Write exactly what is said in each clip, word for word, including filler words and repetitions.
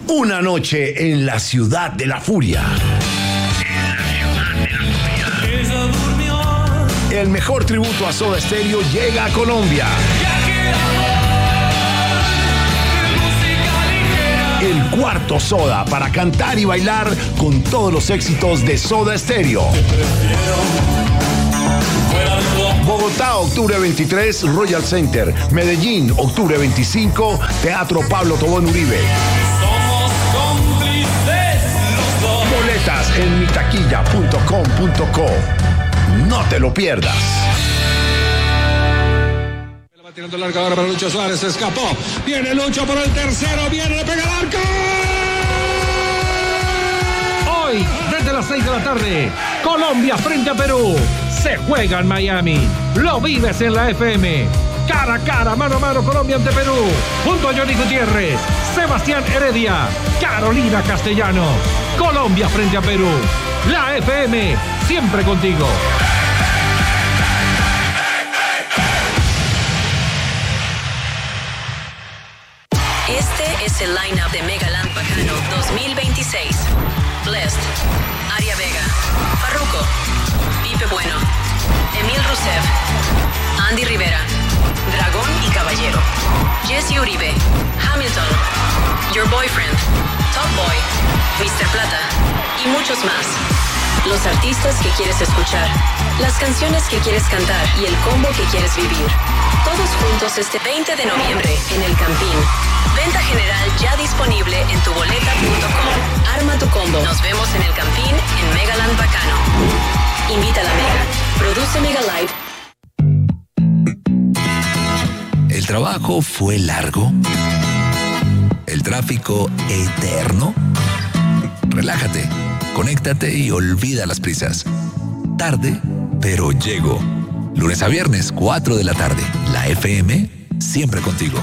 Una noche en la ciudad de la furia. El mejor tributo a Soda Stereo llega a Colombia. El cuarto Soda para cantar y bailar con todos los éxitos de Soda Stereo. Bogotá, octubre veintitrés, Royal Center. Medellín, octubre veinticinco, Teatro Pablo Tobón Uribe. Somos cómplices los dos. Boletas en mitaquilla punto com punto co. No te lo pierdas. Va tirando larga ahora para Lucho Suárez, se escapó. Viene Lucho por el tercero, viene, le pega el arco. Hoy, desde las seis de la tarde, Colombia frente a Perú. Se juega en Miami. Lo vives en la F M. Cara a cara, mano a mano, Colombia ante Perú. Junto a Johnny Gutiérrez, Sebastián Heredia, Carolina Castellanos. Colombia frente a Perú. La F M, siempre contigo. Este es el line-up de Megaland Bacano dos mil veintiséis. Blessed, Aria Vega, Farruko, Pipe Bueno, Emil Rusev, Andy Rivera, Dragón y Caballero, Jesse Uribe, Hamilton, Your Boyfriend, Top Boy, mister Plata y muchos más. Los artistas que quieres escuchar, las canciones que quieres cantar y el combo que quieres vivir. Todos juntos este veinte de noviembre en El Campín. Venta general ya disponible en tu boleta punto com. Arma tu combo. Nos vemos en El Campín en Megaland Bacano. Invita a la Mega. Produce Mega Live. ¿El trabajo fue largo? ¿El tráfico eterno? Relájate, conéctate y olvida las prisas. Tarde, pero llego. Lunes a viernes, cuatro de la tarde. La F M, siempre contigo.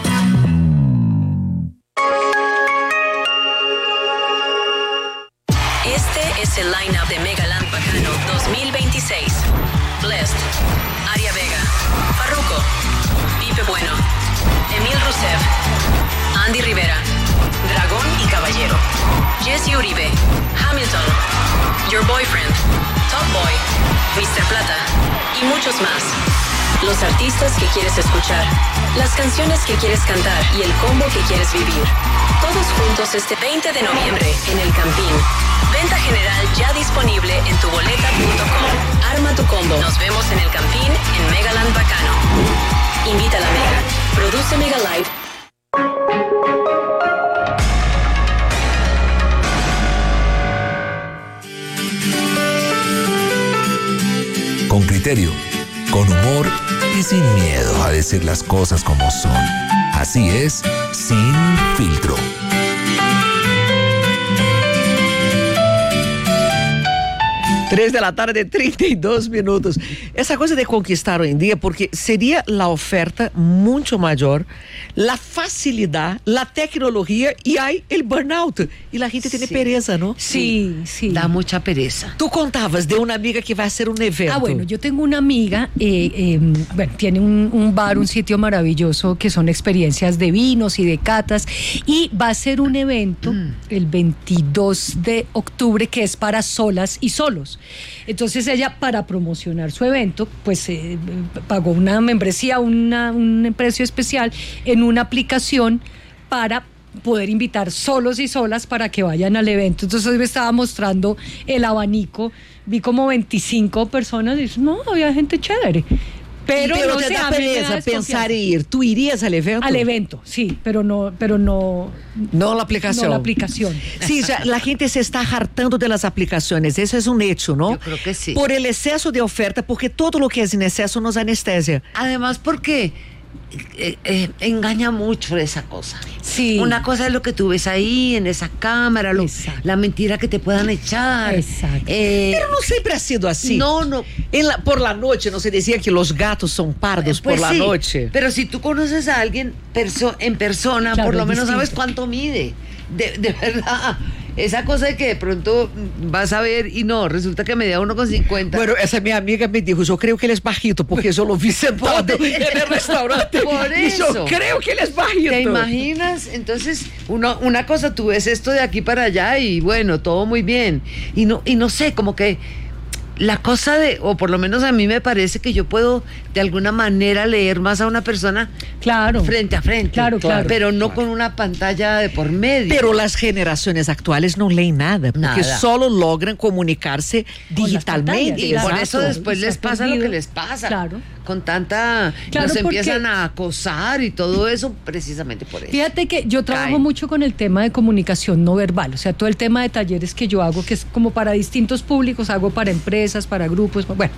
Este es el line-up de Megaland Bacano dos mil veintiséis. Blessed, Aria Vega, Farruko, Pipe Bueno, Emil Rusev, Andy Rivera, Dragón y Caballero, Jesse Uribe, Hamilton, Your Boyfriend, Top Boy, mister Plata y muchos más. Los artistas que quieres escuchar, las canciones que quieres cantar y el combo que quieres vivir. Todos juntos este veinte de noviembre en El Campín. Venta general ya disponible en tu boleta punto com. Arma tu combo. Nos vemos en El Campín en Megaland Bacano. Invita a la Mega. Produce Mega Live. Con criterio, con humor y sin miedo a decir las cosas como son. Así es, Sin Filtro. Três da tarde, trinta e dois minutos. Essa coisa de conquistar hoje em dia, porque seria a oferta muito maior, a facilidade, a tecnologia e aí o burnout. E a gente tem pereza, não? Sí, sí. Da mucha pereza. Tú contabas de una amiga que va a hacer un evento. Ah, bueno, yo tengo una amiga, eh, eh, bueno, tiene un, un bar, un sitio maravilloso que son experiencias de vinos y de catas, y va a hacer un evento mm. el veintidós de octubre que es para solas y solos. Entonces ella, para promocionar su evento, pues eh, pagó una membresía, una, un precio especial en una aplicación para poder invitar solos y solas para que vayan al evento. Entonces hoy me estaba mostrando el abanico, vi como veinticinco personas y dije, no, había gente chévere. Pero, pero no te sé, da a mí me da pereza desconfianza. pensar en ir. ¿Tú irías al evento? Al evento, sí, pero no, pero no. No la aplicación. No la aplicación. Sí, ya, la gente se está hartando de las aplicaciones. Eso es un hecho, ¿no? Yo creo que sí. Por el exceso de oferta, porque todo lo que es en exceso nos anestesia. Además, porque eh, eh, engaña mucho esa cosa. Sí. Una cosa es lo que tú ves ahí en esa cámara, lo, la mentira que te puedan echar. Exacto. Eh, Pero no siempre ha sido así. No, no. En la, por la noche no se decía que los gatos son pardos pues por la sí, noche. Pero si tú conoces a alguien perso- en persona, Claro, por lo es menos distinto. sabes cuánto mide. De, de verdad. esa cosa de que de pronto vas a ver y no, resulta que medía uno con cincuenta. Bueno, esa mi amiga me dijo, yo creo que él es bajito, porque yo lo vi sentado en el restaurante. Por y eso. yo creo que él es bajito. ¿Te imaginas? Entonces, uno, una cosa, tú ves esto de aquí para allá y bueno, todo muy bien. Y no, y no sé, como que la cosa de, o por lo menos a mí me parece que yo puedo de alguna manera leer más a una persona Claro. frente a frente. Claro, claro. Pero no con una pantalla de por medio. Pero las generaciones actuales no leen nada, porque Nada. solo logran comunicarse Con las digitalmente. pantallas, Y Exacto. por eso después Y se les ha pasa lo que perdido. les pasa. Claro. Con tanta... Claro, nos porque- empiezan a acosar y todo eso precisamente por eso. Fíjate que yo trabajo Caen. mucho con el tema de comunicación no verbal, o sea, todo el tema de talleres que yo hago, que es como para distintos públicos, hago para empresas, para grupos, bueno,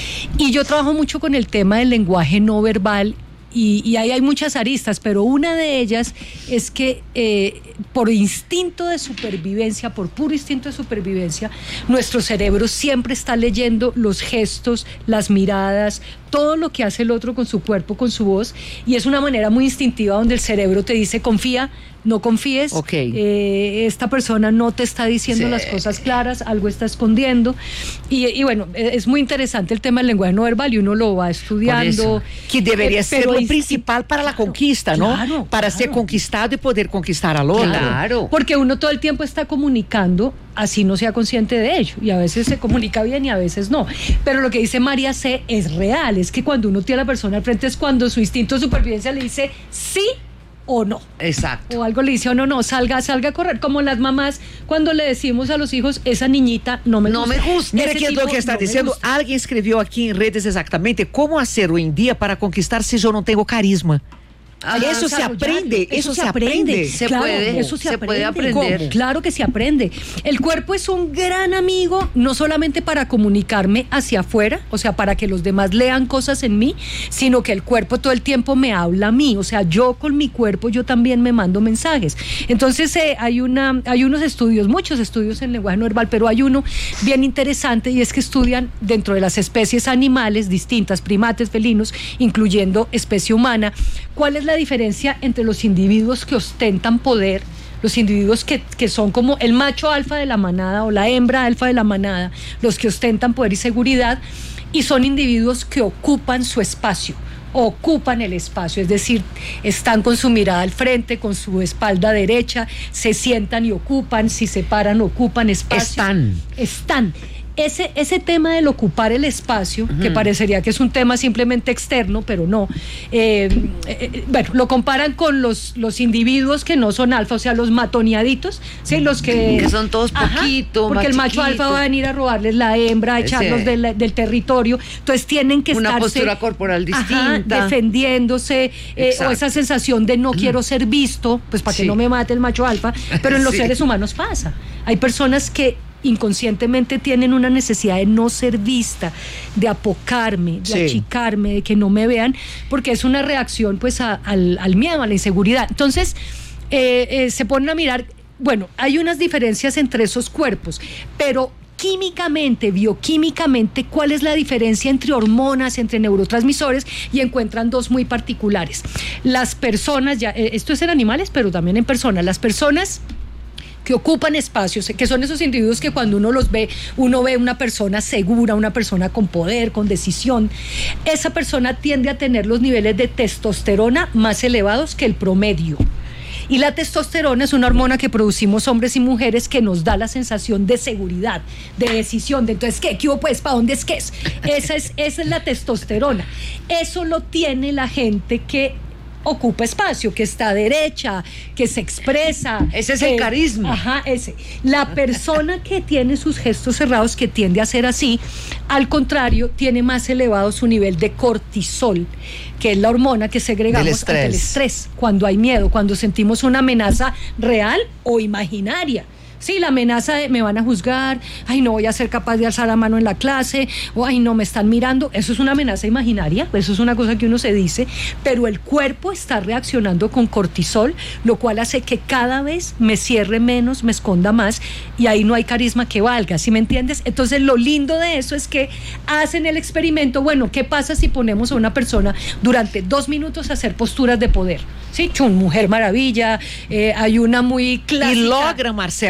y yo trabajo mucho con el tema del lenguaje no verbal. Y, y ahí hay muchas aristas, pero una de ellas es que eh, por instinto de supervivencia, por puro instinto de supervivencia, nuestro cerebro siempre está leyendo los gestos, las miradas, todo lo que hace el otro con su cuerpo, con su voz, y es una manera muy instintiva donde el cerebro te dice, confía, no confíes, Ok. eh, esta persona no te está diciendo Sí. las cosas claras, algo está escondiendo, y, y bueno, es muy interesante el tema del lenguaje no verbal y uno lo va estudiando. Que debería Eh, ser pero lo insti- principal para la conquista, ¿no? claro, para claro. ser conquistado y poder conquistar al otro. Claro. Porque uno todo el tiempo está comunicando, así no sea consciente de ello, y a veces se comunica bien y a veces no. Pero lo que dice María C. es real, es que cuando uno tiene a la persona al frente es cuando su instinto de supervivencia le dice sí o no. Exacto. O algo le dice o no, no, salga, salga a correr. Como las mamás cuando le decimos a los hijos, esa niñita no me No gusta. me gusta. Mira Ese que es lo tipo que está no me diciendo. gusta. Alguien escribió aquí en redes exactamente cómo hacer hoy en día para conquistar si yo no tengo carisma. Ah, eso se aprende, eso se aprende. Se Claro, puede, eso se, se aprende. puede aprender. ¿Cómo? Claro que se aprende. El cuerpo es un gran amigo, no solamente para comunicarme hacia afuera, o sea, para que los demás lean cosas en mí, sino que el cuerpo todo el tiempo me habla a mí. O sea, yo con mi cuerpo, yo también me mando mensajes. Entonces, eh, hay, una, hay unos estudios, muchos estudios en lenguaje no verbal, pero hay uno bien interesante y es que estudian dentro de las especies animales distintas, primates, felinos, incluyendo especie humana, cuál es la diferencia entre los individuos que ostentan poder, los individuos que, que son como el macho alfa de la manada o la hembra alfa de la manada, los que ostentan poder y seguridad, y son individuos que ocupan su espacio, ocupan el espacio, es decir, están con su mirada al frente, con su espalda derecha, se sientan y ocupan, si se paran ocupan espacio. Están. Están. Ese, ese tema del ocupar el espacio, uh-huh. que parecería que es un tema simplemente externo, pero no. Eh, eh, bueno, lo comparan con los, los individuos que no son alfa, o sea, los matoneaditos, ¿sí? Los que, que son todos poquito, porque más el macho chiquitos. alfa va a venir a robarles la hembra, a echarlos Sí. del, del territorio. Entonces tienen que Una estarse, postura corporal ajá, distinta. defendiéndose, eh, o esa sensación de no quiero ser visto, pues para Sí. que no me mate el macho alfa, pero en los Sí. seres humanos pasa. Hay personas que inconscientemente tienen una necesidad de no ser vista, de apocarme, de Sí. achicarme, de que no me vean, porque es una reacción pues a- al, al miedo, a la inseguridad. Entonces, eh, eh, se ponen a mirar, bueno, hay unas diferencias entre esos cuerpos, pero químicamente, bioquímicamente, ¿cuál es la diferencia entre hormonas, entre neurotransmisores? Y encuentran dos muy particulares. Las personas, ya, eh, esto es en animales, pero también en personas, las personas que ocupan espacios, que son esos individuos que cuando uno los ve, uno ve una persona segura, una persona con poder, con decisión. Esa persona tiende a tener los niveles de testosterona más elevados que el promedio. Y la testosterona es una hormona que producimos hombres y mujeres que nos da la sensación de seguridad, de decisión, de entonces, ¿qué? ¿Qué hubo pues? ¿Para dónde es que es? Esa es, esa es la testosterona. Eso lo tiene la gente que ocupa espacio, que está derecha, que se expresa. Ese es que, el carisma. Ajá, ese. La persona que tiene sus gestos cerrados, que tiende a ser así, al contrario, tiene más elevado su nivel de cortisol, que es la hormona que segregamos Del ante el estrés. estrés, cuando hay miedo, cuando sentimos una amenaza real o imaginaria. Sí, la amenaza de me van a juzgar, ay, no voy a ser capaz de alzar la mano en la clase, o ay, no, me están mirando. Eso es una amenaza imaginaria, eso es una cosa que uno se dice, pero el cuerpo está reaccionando con cortisol, lo cual hace que cada vez me cierre menos, me esconda más, y ahí no hay carisma que valga, ¿sí me entiendes? Entonces, lo lindo de eso es que hacen el experimento. Bueno, ¿qué pasa si ponemos a una persona durante dos minutos a hacer posturas de poder? Sí, chun, Mujer Maravilla, eh, hay una muy clásica. Y logra, Marcela,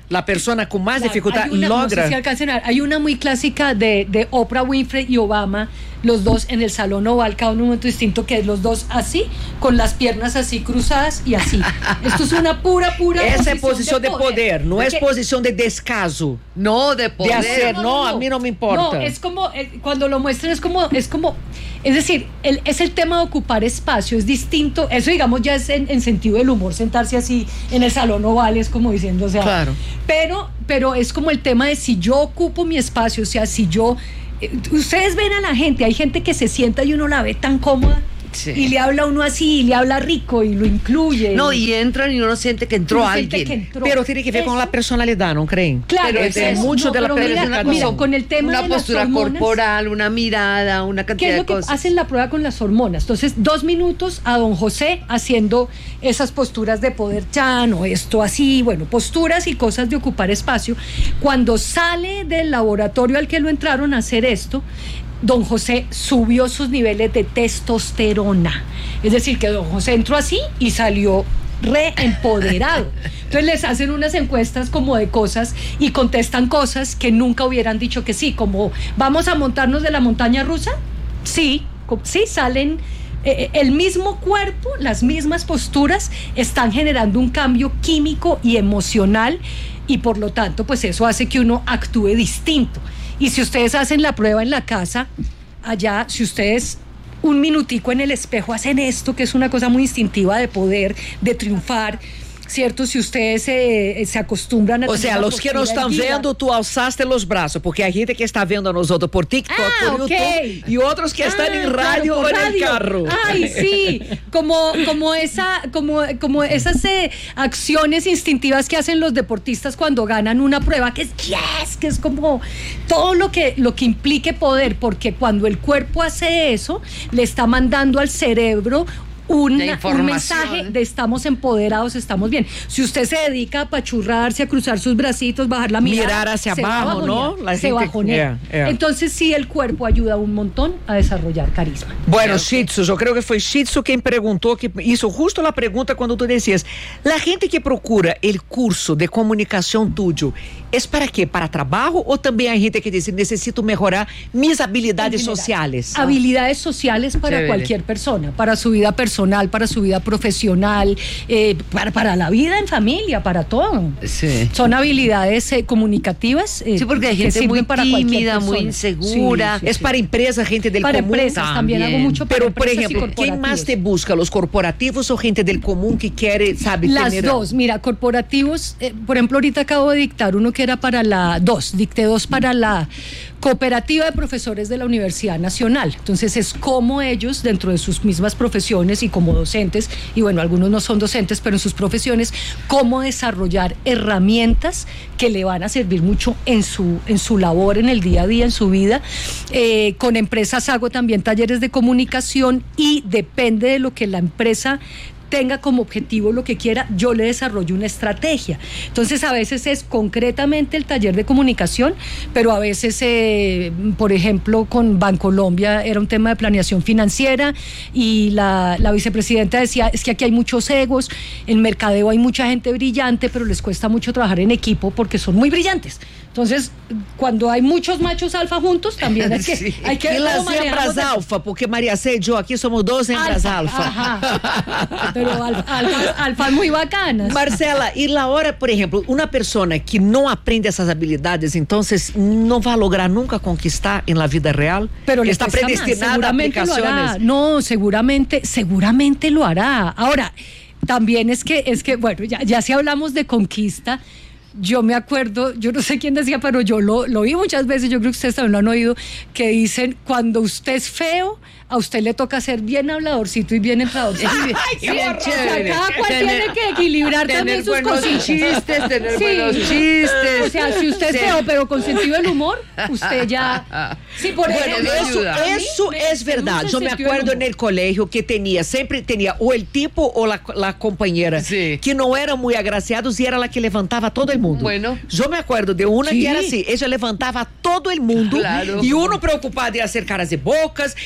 la persona con más Claro, dificultad hay una, logra. No sé si alcancen a ver, hay una muy clásica de, de Oprah Winfrey y Obama, los dos en el salón oval, cada uno en un momento distinto, que es los dos así, con las piernas así cruzadas y así. Esto es una pura, pura Esa es posición de poder, poder no Porque, es posición de descaso. No, de poder. De hacer, no, no, no, no. a mí no me importa. No, es como, eh, cuando lo muestran es como, es como, es decir, el, es el tema de ocupar espacio, es distinto, eso digamos ya es en, en sentido del humor, sentarse así en el salón oval, es como diciendo, o sea, claro. pero, pero es como el tema de si yo ocupo mi espacio, o sea, si yo, eh, ustedes ven a la gente, hay gente que se sienta y uno la ve tan cómoda. Sí. Y le habla a uno así, y le habla rico y lo incluye. No, y entran y uno siente que entró uno alguien. Que entró. Pero tiene que ver eso. con la personalidad, ¿no creen? Claro, pero es, es mucho no, de la pero mira, personalidad. mira, con el tema una de postura las hormonas, corporal, una mirada, una cantidad ¿qué es de lo que cosas. hacen la prueba con las hormonas? Entonces, dos minutos a don José haciendo esas posturas de poder chan o esto así, bueno, posturas y cosas de ocupar espacio. Cuando sale del laboratorio al que lo entraron a hacer esto, don José subió sus niveles de testosterona. Es decir, que don José entró así y salió reempoderado. Entonces les hacen unas encuestas como de cosas y contestan cosas que nunca hubieran dicho que sí, como ¿vamos a montarnos de la montaña rusa? Sí, sí, salen eh, el mismo cuerpo, las mismas posturas están generando un cambio químico y emocional y por lo tanto pues eso hace que uno actúe distinto. Y si ustedes hacen la prueba en la casa, allá, si ustedes un minutico en el espejo hacen esto, que es una cosa muy instintiva de poder, de triunfar, ¿cierto? Si ustedes eh, se acostumbran a... O sea, los que nos están viendo, tú alzaste los brazos, porque hay gente que está viendo a nosotros por TikTok, ah, por okay. YouTube, y otros que ah, están en radio claro, o en radio. el carro. Ay, sí, como, como, esa, como, como esas eh, acciones instintivas que hacen los deportistas cuando ganan una prueba, que es yes, que es como todo lo que, lo que implique poder, porque cuando el cuerpo hace eso, le está mandando al cerebro Una, un mensaje de estamos empoderados, estamos bien. Si usted se dedica a apachurrarse, a cruzar sus bracitos, bajar la mirada, mirar hacia abajo, ¿no? La se bajonea. Yeah, yeah. Entonces sí, el cuerpo ayuda un montón a desarrollar carisma. Bueno, Shitsu, yo creo que fue Shitsu quien preguntó, que hizo justo la pregunta cuando tú decías, la gente que procura el curso de comunicación tuyo, ¿es para qué? ¿Para trabajo? ¿O también hay gente que dice, necesito mejorar mis habilidades sociales? Habilidades sociales para Chévere. Cualquier persona, para su vida personal, para su vida profesional, eh, para, para la vida en familia, para todo. Sí. Son habilidades eh, comunicativas. Eh, sí, porque hay gente muy para tímida, muy insegura. Sí, sí, es sí. para empresas, gente del para común. Para empresas también. también hago mucho para Pero, por ejemplo, ¿quién más te busca? ¿Los corporativos o gente del común que quiere, sabe? Las tener... dos. Mira, corporativos, eh, por ejemplo, ahorita acabo de dictar uno que era para la dos, dicté dos para la Cooperativa de Profesores de la Universidad Nacional. Entonces es como ellos, dentro de sus mismas profesiones y como docentes, y bueno, algunos no son docentes, pero en sus profesiones, cómo desarrollar herramientas que le van a servir mucho en su, en su labor, en el día a día, en su vida. Eh, con empresas hago también talleres de comunicación y depende de lo que la empresa tenga como objetivo lo que quiera, yo le desarrollo una estrategia. Entonces a veces es concretamente el taller de comunicación, pero a veces, eh, por ejemplo, con Bancolombia era un tema de planeación financiera y la, la vicepresidenta decía, es que aquí hay muchos egos, en mercadeo hay mucha gente brillante, pero les cuesta mucho trabajar en equipo porque son muy brillantes. Entonces, cuando hay muchos machos alfa juntos, también hay que... Sí. Hay que y las hembras alfa, porque María C y yo aquí somos dos hembras alfa. alfa. Ajá. Pero alfa, alfa, alfa muy bacanas. Marcela, y la hora, por ejemplo, una persona que no aprende esas habilidades, entonces no va a lograr nunca conquistar en la vida real. Pero está predestinada a aplicaciones. No, seguramente, seguramente lo hará. Ahora, también es que, es que, bueno, ya, ya si hablamos de conquista, yo me acuerdo, yo no sé quién decía, pero yo lo, lo vi muchas veces, yo creo que ustedes también lo han oído, que dicen, cuando usted es feo, a usted le toca ser bien habladorcito y bien entradorcito. Ay, qué bien o sea, cada cual tener, tiene que equilibrar también sus cositas. chistes, tener sí. buenos chistes. O sea, si usted sí. es feo, pero con sentido del humor, usted ya... Sí, por bueno, ejemplo, eso, eso mí, es verdad. Yo me acuerdo en el colegio que tenía, siempre tenía o el tipo o la, la compañera sí. que no eran muy agraciados y era la que levantaba a todo el mundo. Bueno. Yo me acuerdo de una sí. que era así, ella levantaba a todo el mundo claro. y uno preocupado de hacer caras de bocas, empeñar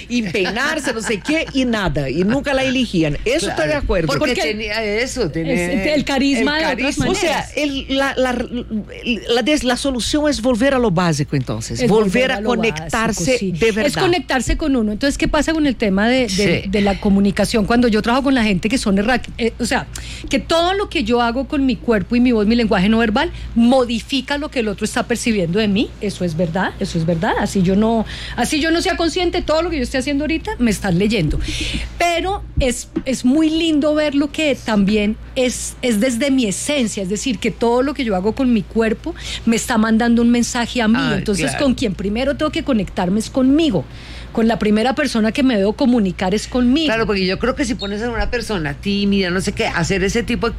peinarse, no sé qué, y nada, y nunca la elegían. Eso Claro, estoy de acuerdo. Porque, Porque tenía eso, tenía es el carisma de otras O maneras. sea, el- la, la, la, des- la solución es volver a lo básico, entonces. Es volver a lo conectarse básico, sí. de verdad. Es conectarse con uno. Entonces, ¿qué pasa con el tema de, de- Sí. de la comunicación? Cuando yo trabajo con la gente que son erra- eh, o sea, que todo lo que yo hago con mi cuerpo y mi voz, mi lenguaje no verbal, modifica lo que el otro está percibiendo de mí. Eso es verdad, eso es verdad. Así yo no, así yo no sea consciente de todo lo que yo estoy haciendo ahorita, me están leyendo. Pero es, es muy lindo ver lo que también es, es desde mi esencia, es decir, que todo lo que yo hago con mi cuerpo me está mandando un mensaje a mí. Ah, Entonces, claro. con quien primero tengo que conectarme es conmigo. Con la primera persona que me debo comunicar es conmigo. Claro, porque yo creo que si pones a una persona tímida, no sé qué, hacer ese tipo de